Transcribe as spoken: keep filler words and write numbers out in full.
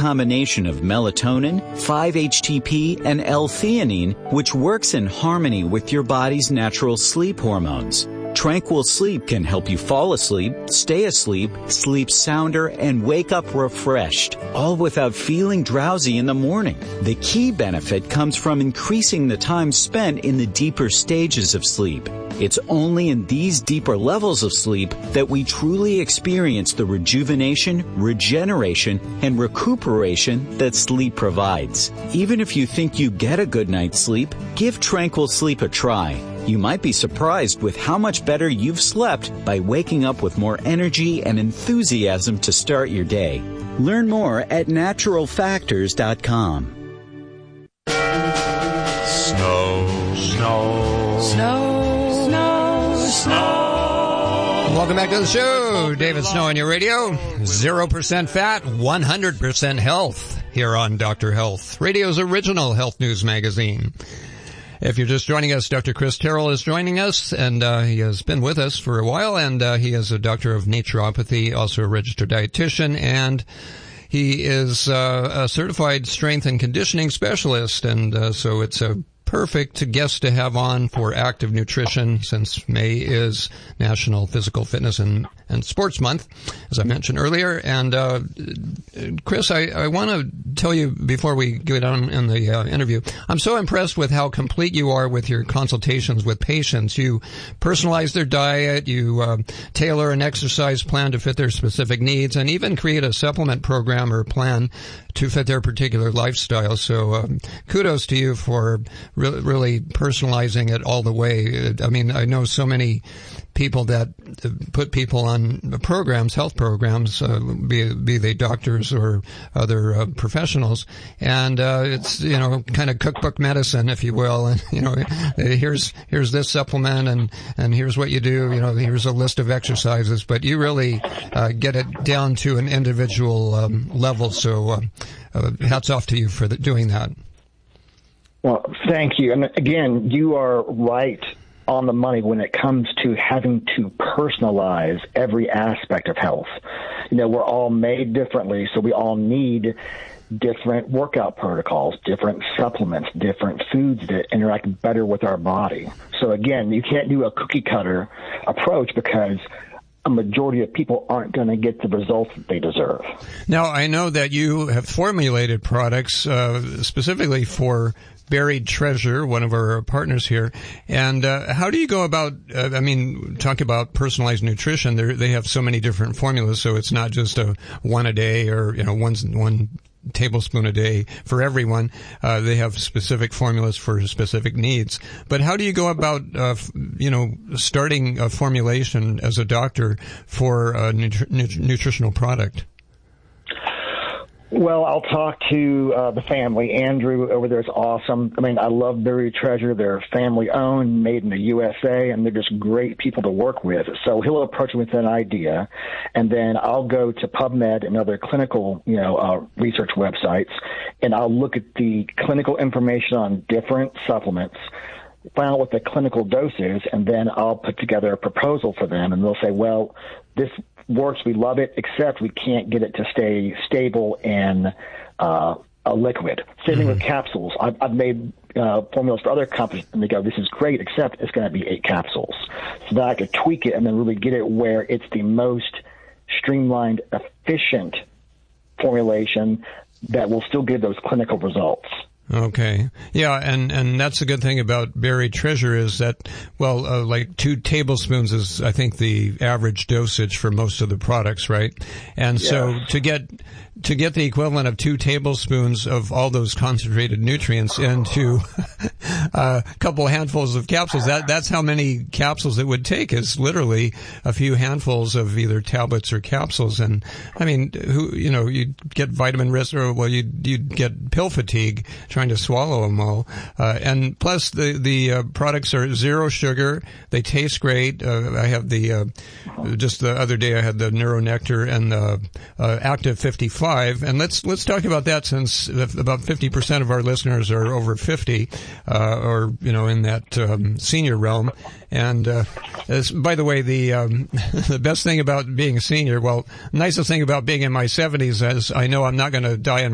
combination of melatonin, five H T P, and L-theanine, which works in harmony with your body's natural sleep hormones. Tranquil Sleep can help you fall asleep, stay asleep, sleep sounder, and wake up refreshed, all without feeling drowsy in the morning. The key benefit comes from increasing the time spent in the deeper stages of sleep. It's only in these deeper levels of sleep that we truly experience the rejuvenation, regeneration, and recuperation that sleep provides. Even if you think you get a good night's sleep, give Tranquil Sleep a try. You might be surprised with how much better you've slept by waking up with more energy and enthusiasm to start your day. Learn more at natural factors dot com. Snow, snow, Snow, snow, snow. Welcome back to the show. David Snow on your radio. Zero percent fat, one hundred percent health here on Doctor Health, radio's original health news magazine. If you're just joining us, Doctor Chris Terrell is joining us, and uh, he has been with us for a while, and uh, he is a doctor of naturopathy, also a registered dietitian, and he is uh, a certified strength and conditioning specialist, and uh, so it's a perfect guest to have on for active nutrition, since May is National Physical Fitness and, and Sports Month, as I mentioned earlier. And uh, Chris, I, I want to tell you before we get on in the uh, interview, I'm so impressed with how complete you are with your consultations with patients. You personalize their diet, you uh, tailor an exercise plan to fit their specific needs, and even create a supplement program or plan to fit their particular lifestyle. So um, kudos to you for really, really personalizing it all the way. I mean, I know so many people that put people on programs, health programs, uh, be, be they doctors or other uh, professionals, and uh, it's, you know, kind of cookbook medicine, if you will. And, you know, here's here's this supplement, and and here's what you do. You know, here's a list of exercises, but you really uh, get it down to an individual um, level. So uh, uh, hats off to you for the, doing that. Well, thank you. And again, you are right on the money when it comes to having to personalize every aspect of health. You know, we're all made differently, so we all need different workout protocols, different supplements, different foods that interact better with our body. So again, you can't do a cookie cutter approach because a majority of people aren't going to get the results that they deserve. Now, I know that you have formulated products uh, specifically for Buried Treasure, one of our partners here. And uh, how do you go about, uh, I mean, talk about personalized nutrition. They're, they have so many different formulas, so it's not just a one a day or, you know, one, one tablespoon a day for everyone. Uh, they have specific formulas for specific needs. But how do you go about, uh, you know, starting a formulation as a doctor for a nutri- nut- nutritional product? Well, I'll talk to uh, the family. Andrew over there is awesome. I mean, I love Buried Treasure. They're family-owned, made in the U S A, and they're just great people to work with. So he'll approach me with an idea, and then I'll go to PubMed and other clinical, you know, uh, research websites, and I'll look at the clinical information on different supplements, find out what the clinical dose is, and then I'll put together a proposal for them, and they'll say, well, this works, we love it, except we can't get it to stay stable in uh, a liquid. Same thing mm-hmm. with capsules. I've, I've made uh, formulas for other companies, and they go, this is great, except it's going to be eight capsules. So that I could tweak it and then really get it where it's the most streamlined, efficient formulation that will still give those clinical results. Okay. Yeah, and, and that's the good thing about Buried Treasure is that, well, uh, like two tablespoons is, I think, the average dosage for most of the products, right? And yeah. so to get to get the equivalent of two tablespoons of all those concentrated nutrients into a couple handfuls of capsules, that that's how many capsules it would take, is literally a few handfuls of either tablets or capsules. And I mean, who, you know, you'd get vitamin risk, or well, you'd, you'd get pill fatigue trying to swallow them all. Uh, and plus the, the, uh, products are zero sugar. They taste great. Uh, I have the, uh, just the other day I had the NeuroNectar and the, uh, Active fifty-five. And let's, let's talk about that, since about fifty percent of our listeners are over fifty, uh, or, you know, in that, um, senior realm. And, uh, as, by the way, the, um, the best thing about being a senior, well, nicest thing about being in my seventies is I know I'm not going to die in